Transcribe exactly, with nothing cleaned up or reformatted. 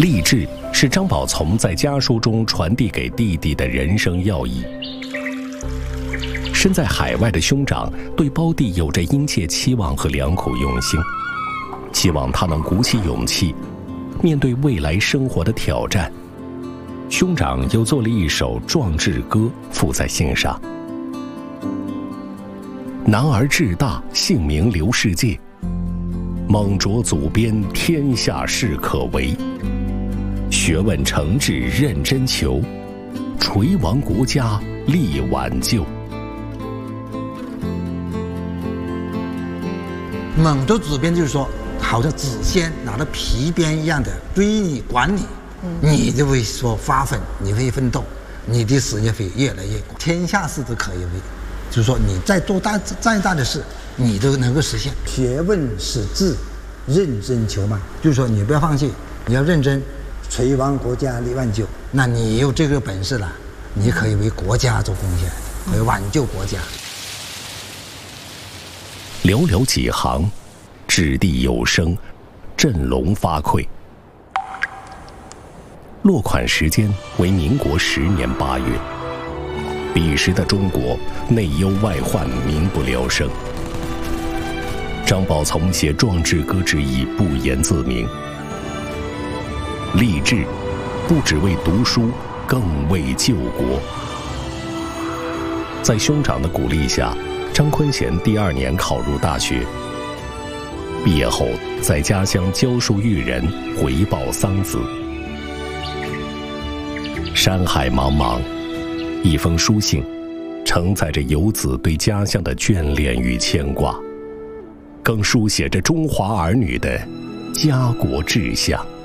励志是张宝从在家书中传递给弟弟的人生要义。身在海外的兄长对胞弟有着殷切期望和良苦用心，希望他能鼓起勇气，面对未来生活的挑战。兄长又做了一首壮志歌附在信上：男儿志大，姓名留世界，猛啄祖编，天下事可为。学问诚挚认真求，垂亡国家力挽救。 猛啄祖编就是说，好像子仙拿着皮鞭一样的追你管你，嗯、你就会说发奋，你会奋斗，你的事业会越来越广，天下事都可以为。就是说你在做大再大的事，你都能够实现。学问使志，认真求嘛，就是说你不要放弃，你要认真，垂亡国家力挽救。那你有这个本事了，你可以为国家做贡献，可以挽救国家。 寥寥几行，掷地有声，振聋发聩。落款时间为民国十年八月。彼时的中国内忧外患，民不聊生。张宝从写壮志歌之意不言自明。励志不只为读书，更为救国。在兄长的鼓励下，张坤贤第二年考入大学。毕业后在家乡教书育人，回报桑梓。山海茫茫，一封书信承载着游子对家乡的眷恋与牵挂，更书写着中华儿女的家国志向。